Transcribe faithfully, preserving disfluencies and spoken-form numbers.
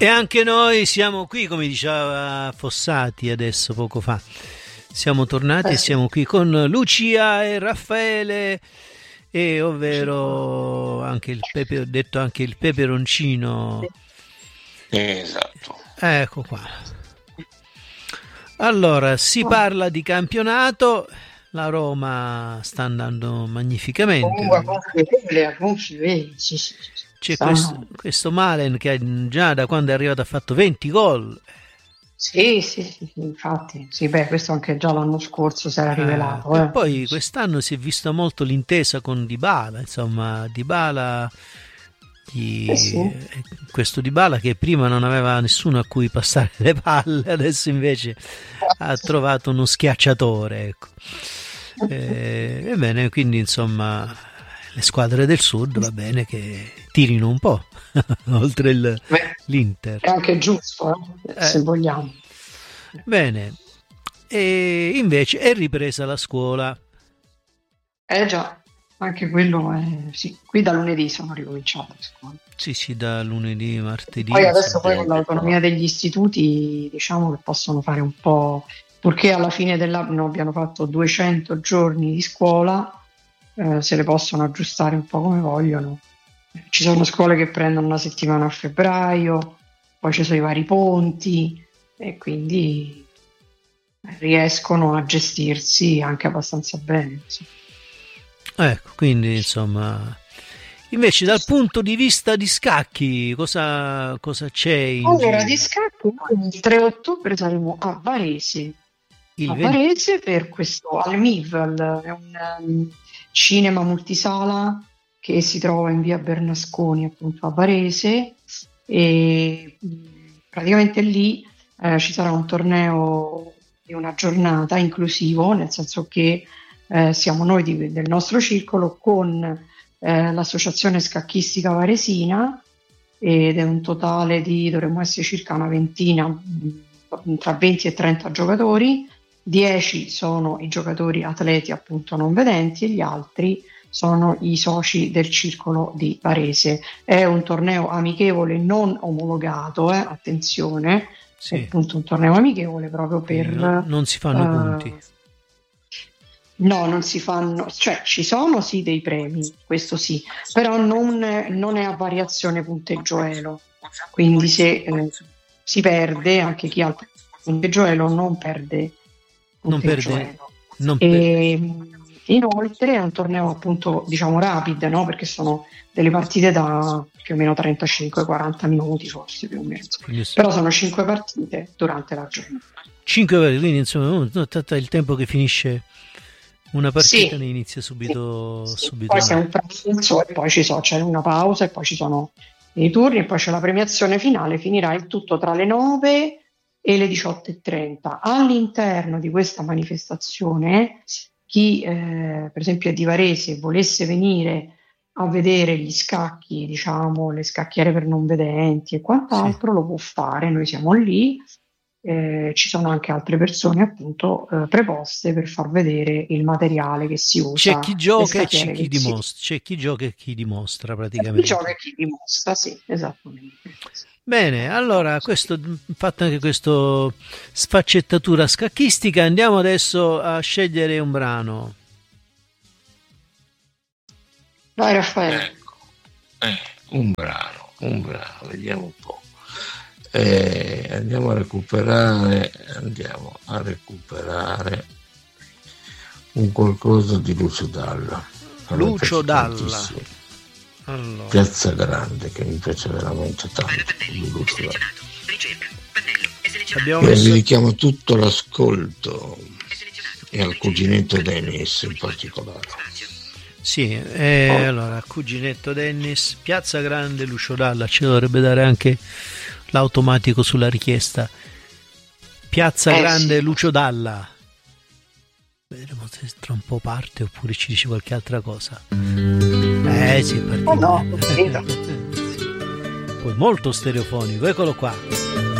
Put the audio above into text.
E anche noi siamo qui, come diceva Fossati adesso poco fa. Siamo tornati eh. e siamo qui con Lucia e Raffaele, e ovvero anche il pepe, ho detto anche il peperoncino. Esatto. Ecco qua. Allora, si parla di campionato. La Roma sta andando magnificamente. C'è questo, questo Malen che già da quando è arrivato ha fatto venti gol. Sì, sì, sì, infatti. Sì, beh, questo anche già l'anno scorso si era rivelato. Eh, eh. E poi quest'anno si è vista molto l'intesa con Dybala, insomma, Dybala, di, Eh sì. questo Dybala che prima non aveva nessuno a cui passare le palle, adesso invece ha trovato uno schiacciatore, ecco. Eh, ebbene, quindi insomma le squadre del sud va bene che tirino un po' oltre il, Beh, l'Inter. è anche giusto, eh, Eh. se vogliamo. Bene, e invece è ripresa la scuola. Eh già, anche quello è... Sì, qui da lunedì sono ricominciate le scuole. Sì, sì, da lunedì, martedì. Poi adesso insomma. poi con l'autonomia degli istituti diciamo che possono fare un po', purché alla fine dell'anno abbiano fatto duecento giorni di scuola, eh, se le possono aggiustare un po' come vogliono. Ci sono scuole che prendono una settimana a febbraio, poi ci sono i vari ponti e quindi riescono a gestirsi anche abbastanza bene. Sì. Ecco, quindi insomma, invece dal punto di vista di scacchi, cosa, cosa c'è in Allora, giro? di scacchi noi il tre ottobre saremo a Varese, Il a venti Varese per questo al M I V, al- è un um, cinema multisala che si trova in via Bernasconi, appunto a Varese, e mh, praticamente lì eh, ci sarà un torneo di una giornata inclusivo, nel senso che eh, siamo noi di- del nostro circolo con eh, l'associazione scacchistica varesina, ed è un totale di, dovremmo essere circa una ventina, mh, tra venti e trenta giocatori. dieci sono i giocatori atleti appunto non vedenti e gli altri sono i soci del circolo di Varese. È un torneo amichevole non omologato, eh, attenzione, sì, è appunto un torneo amichevole proprio per... non, non si fanno eh, punti. No, non si fanno, cioè ci sono sì dei premi, questo sì, però non, non è a variazione punteggio elo, quindi se eh, si perde, anche chi ha il punteggio elo non perde Non punteggio perde, elo. non per- E mh, inoltre è un torneo appunto diciamo rapido, no? Perché sono delle partite da più o meno trentacinque quaranta minuti forse più o meno, quindi però sono cinque partite durante la giornata. cinque ore, quindi insomma no, tanto il tempo che finisce una partita Sì, ne inizia subito, sì. subito Poi c'è una. un pranzo e poi ci so, c'è una pausa e poi ci sono i turni e poi c'è la premiazione finale, finirà il tutto tra le nove e le diciotto e trenta. All'interno di questa manifestazione chi eh, per esempio è di Varese volesse venire a vedere gli scacchi, diciamo le scacchiere per non vedenti e quant'altro, lo può fare, noi siamo lì. Eh, ci sono anche altre persone appunto eh, preposte per far vedere il materiale che si usa, C'è chi le gioca e c'è scacchiere chi che si dimostra, c'è chi gioca e chi dimostra chi praticamente. gioca e chi dimostra, sì, esattamente. Bene, allora questo, fatta anche questa sfaccettatura scacchistica, andiamo adesso a scegliere un brano. Vai Raffaele. Ecco, eh, un brano, un brano, vediamo un po'. Eh, andiamo a recuperare, andiamo a recuperare un qualcosa di Lucio Dalla. A me Lucio piace Dalla. tantissimo. Allora. Piazza Grande, che mi piace veramente tanto. Di Lucio Dalla. Abbiamo E messo dedichiamo tutto l'ascolto e al cuginetto Dennis in particolare. sì, eh, allora cuginetto Dennis, Piazza Grande, Lucio Dalla, ci dovrebbe dare anche l'automatico sulla richiesta. Piazza Eh, Grande, sì. Lucio Dalla. Vedremo se tra un po' parte oppure ci dice qualche altra cosa. Eh sì, è partito. Oh no, non credo. Poi molto stereofonico, eccolo qua.